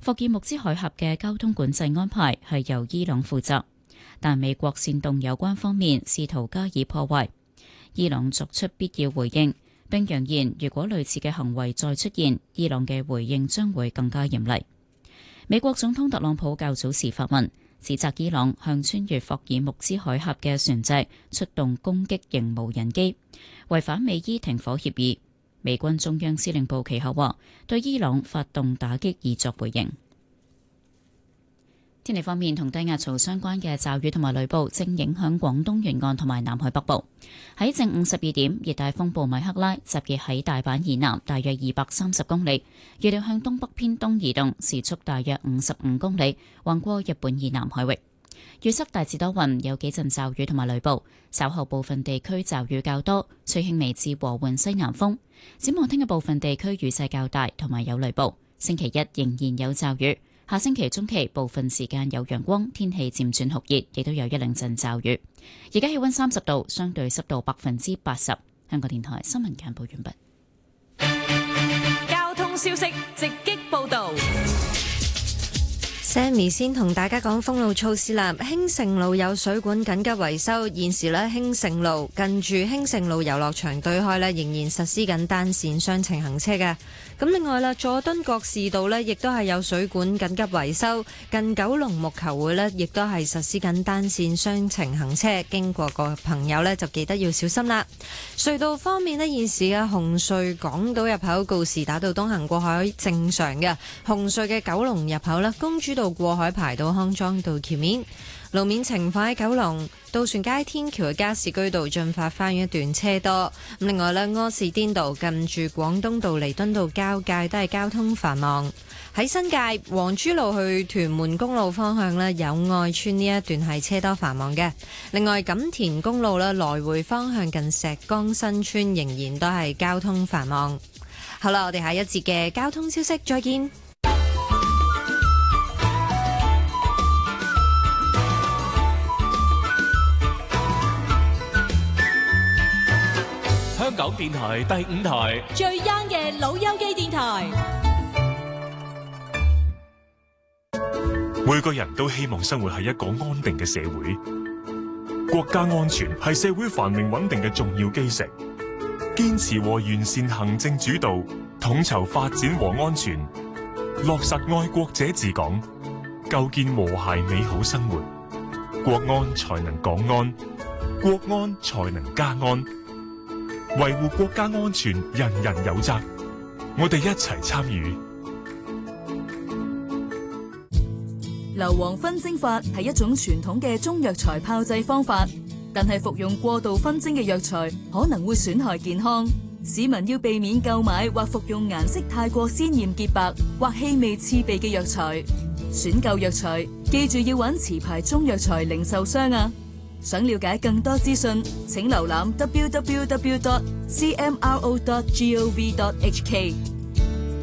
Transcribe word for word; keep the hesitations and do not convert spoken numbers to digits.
霍爾木茲海峽嘅交通管制安排係由伊朗負責，但美國煽動有關方面試圖加以破壞。伊朗作出必要回應，並揚言如果類似嘅行為再出現，伊朗嘅回應將會更加嚴厲。美國總統特朗普較早時發文，指責伊朗向穿越霍爾木茲海峽嘅船隻出動攻擊型無人機，違反美伊停火協議。美軍中央司令部其後話，對伊朗發動打擊以作回應。天氣方面，同低壓槽相關嘅驟雨同埋雷暴正影響廣東沿岸同埋南海北部。喺正午十二點，熱帶風暴米克拉集結喺大阪以南大約二百三十公里，預料向東北偏東移動，時速大約五十五公里，橫過日本以南海域。預測大致多雲，有幾陣驟雨同埋雷暴，稍後部分地區驟雨較多，吹輕微至和緩西南風。展望聽日部分地區雨勢較大，同埋有雷暴。星期一仍然有驟雨。下星期中期部分時間有陽光，天氣漸轉酷熱，亦都有一兩陣驟雨。而家氣溫三十度，相對濕度百分之八十。香港電台新聞簡報完畢。交通消息直擊報道。 Sammy 先同大家講封路措施啦。興盛路有水管緊急維修，現時呢興盛路近住興盛路遊樂場對開呢仍然實施緊單線雙程行車嘅。咁另外啦，佐敦覺士道呢亦都係有水管緊急維修，近九龍木球會呢亦都係實施緊單線雙程行車，經過個朋友呢就記得要小心啦。隧道方面呢，現時嘅紅隧港島入口告士打道東行過海正常嘅，紅隧嘅九龍入口呢，公主道過海排到康莊道橋面。路面情況喺九龍渡船街天橋嘅加士居道進發花園一段車多。咁另外呢，柯士甸道近住廣東道彌敦道交界都係交通繁忙。喺新界黃珠路去屯門公路方向呢，友愛村呢一段係車多繁忙嘅。另外錦田公路呢，來回方向近石崗新村仍然都係交通繁忙。好啦，我哋下一節嘅交通消息再見。 香港電台第五台最 young 嘅老友記電台。 每個人都希望生活喺一個安定嘅社會，國家安全係社會繁榮穩定嘅重要基石。堅持和完善行政主導，統籌發展和安全，落實愛國者治港，構建和諧美好生活，國安才能港安，國安才能家安。維護國家安全，人人有責。我哋一齊參與。 硫磺熏蒸法係一種傳統嘅中藥材炮製方法，但係服用過度熏蒸嘅藥材可能會損害健康。市民要避免購買或服用顏色太過鮮豔潔白或氣味刺鼻嘅藥材。選購藥材，記住要揾持牌中藥材零售商啊！想了解更多資訊，請瀏覽 double-u double-u double-u dot c m r o dot gov dot h k。